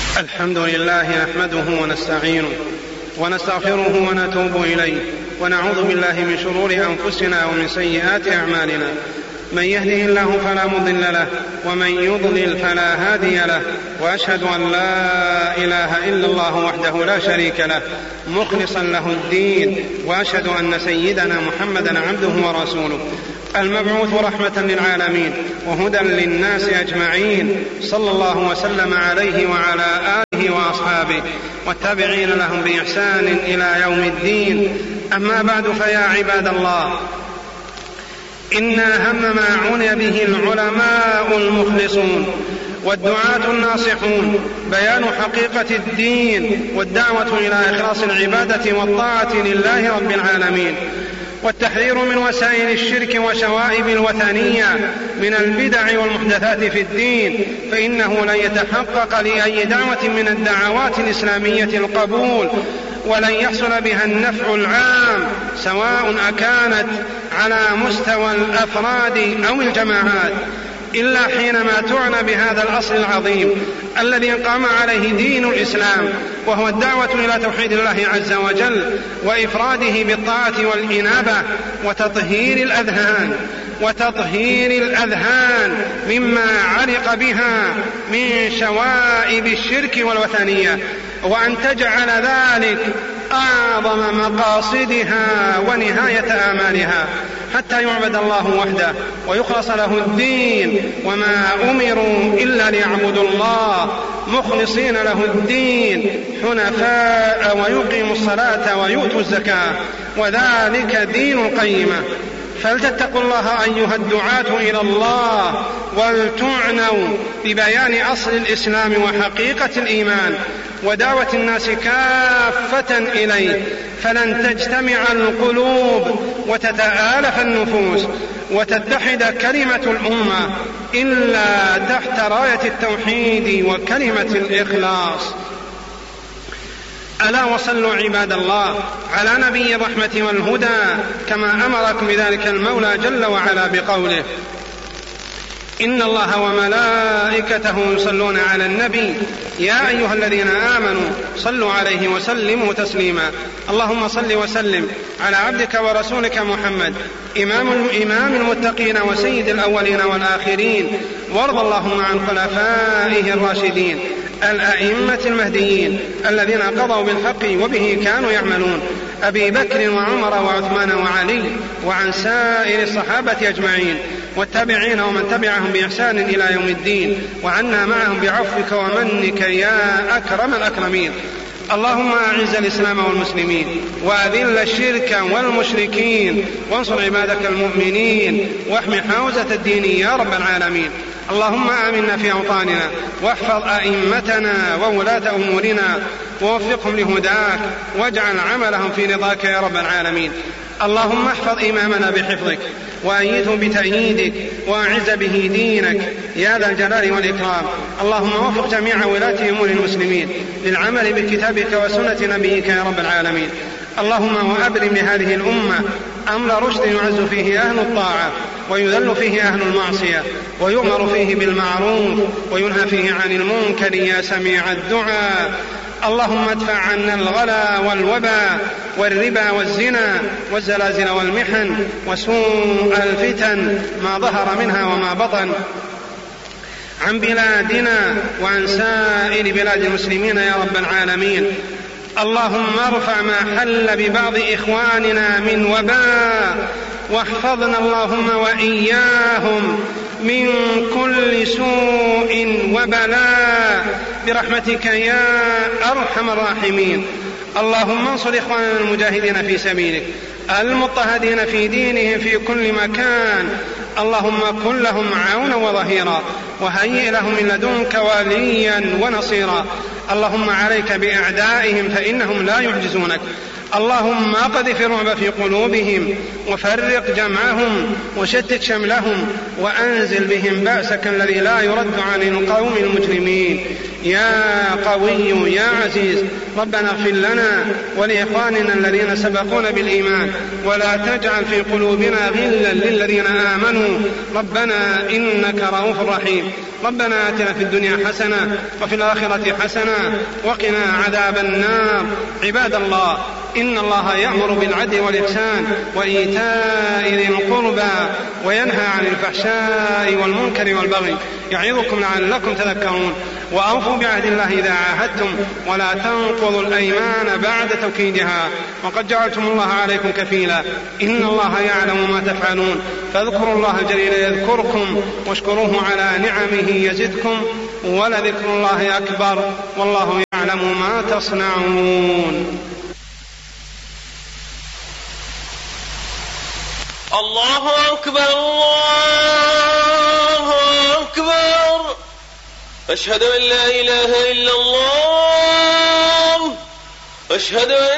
الحمد لله نحمده ونستعينه ونستغفره ونتوب إليه ونعوذ بالله من شرور أنفسنا ومن سيئات أعمالنا. من يهده الله فلا مضل له ومن يضلل فلا هادي له، وأشهد أن لا إله إلا الله وحده لا شريك له مخلصا له الدين، وأشهد أن سيدنا محمدا عبده ورسوله المبعوث رحمة للعالمين وهدى للناس أجمعين، صلى الله وسلم عليه وعلى آله وأصحابه والتابعين لهم بإحسان إلى يوم الدين. أما بعد، فيا عباد الله، إن أهم ما عني به العلماء المخلصون والدعاة الناصحون بيان حقيقة الدين والدعوة إلى إخلاص العبادة والطاعة لله رب العالمين، والتحذير من وسائل الشرك وشوائب الوثنية من البدع والمحدثات في الدين، فإنه لن يتحقق لأي دعوة من الدعوات الإسلامية القبول، ولن يحصل بها النفع العام، سواء أكانت على مستوى الأفراد أو الجماعات، إلا حينما تعنى بهذا الأصل العظيم الذي قام عليه دين الإسلام، وهو الدعوة إلى توحيد الله عز وجل وإفراده بالطاعة والإنابة وتطهير الأذهان مما علق بها من شوائب الشرك والوثنية، وأن تجعل ذلك أعظم مقاصدها ونهاية آمالها، حتى يعبد الله وحده ويخلص له الدين، وما أمروا إلا ليعبدوا الله مخلصين له الدين حنفاء ويقيموا الصلاة ويؤتوا الزكاة، وذلك دين القيمة. فلتتقوا الله أيها الدعاة إلى الله، ولتعنوا ببيان أصل الإسلام وحقيقة الإيمان ودعوة الناس كافة إليه، فلن تجتمع القلوب وتتآلف النفوس وتتحد كلمة الأمة إلا تحت راية التوحيد وكلمة الإخلاص. ألا وصلوا عباد الله على نبي الرحمة والهدى كما أمركم بذلك المولى جل وعلا بقوله: إن الله وملائكته يصلون على النبي يا أيها الذين آمنوا صلوا عليه وسلموا تسليما. اللهم صل وسلم على عبدك ورسولك محمد إمام المتقين وسيد الأولين والآخرين، وارض اللهم عن خلفائه الراشدين الأئمة المهديين الذين قضوا بالحق وبه كانوا يعملون، أبي بكر وعمر وعثمان وعلي، وعن سائر الصحابة أجمعين والتابعين ومن تبعهم بإحسان إلى يوم الدين، وعنا معهم بعفوك ومنك يا أكرم الأكرمين. اللهم أعز الإسلام والمسلمين وأذل الشرك والمشركين، وانصر عبادك المؤمنين واحمي حوزة الدين يا رب العالمين. اللهم آمنا في أوطاننا واحفظ أئمتنا وولاة أمورنا ووفقهم لهداك، واجعل عملهم في رضاك يا رب العالمين. اللهم احفظ إمامنا بحفظك وأيده بتأييدك وأعز به دينك يا ذا الجلال والإكرام. اللهم وفق جميع ولاة أمور المسلمين للعمل بكتابك وسنة نبيك يا رب العالمين. اللهم وأبرم لهذه الأمة أمر رشد يعز فيه أهل الطاعة ويذل فيه أهل المعصية، ويؤمر فيه بالمعروف وينهى فيه عن المنكر يا سميع الدعاء. اللهم ادفع عنا الغلا والوبا والربا والزنا والزلازل والمحن وسوء الفتن ما ظهر منها وما بطن عن بلادنا وعن سائر بلاد المسلمين يا رب العالمين. اللهم ارفع ما حل ببعض إخواننا من وباء، واحفظنا اللهم وإياهم من كل سوء وبلاء برحمتك يا أرحم الراحمين. اللهم انصر إخواننا المجاهدين في سبيلك المضطهدين في دينهم في كل مكان، اللهم كن لهم عونا وظهيرا، وهيئ لهم من لدنك وليا ونصيرا. اللهم عليك بأعدائهم فإنهم لا يعجزونك. اللهم اقذف الرعب في قلوبهم وفرق جمعهم وشتت شملهم، وأنزل بهم بأسك الذي لا يرد عن القوم المجرمين يا قوي يا عزيز. ربنا اغفر لنا ولإخواننا الذين سبقونا بالإيمان، ولا تجعل في قلوبنا غلا للذين آمنوا، ربنا إنك رؤوف رحيم. ربنا آتنا في الدنيا حسنة وفي الآخرة حسنة وقنا عذاب النار. عباد الله، إن الله يأمر بالعدل والإحسان وإيتاء ذي القربى وينهى عن الفحشاء والمنكر والبغي يعظكم لعلكم تذكرون. وأوفوا بعهد الله إذا عاهدتم ولا تنقضوا الأيمان بعد توكيدها وقد جعلتم الله عليكم كفيلا. إن الله يعلم ما تفعلون، فاذكروا الله الجليل يذكركم واشكروه على نعمه يزدكم ولذكر الله أكبر والله يعلم ما تصنعون. الله أكبر الله أكبر، أشهد أن لا إله إلا الله، أشهد أن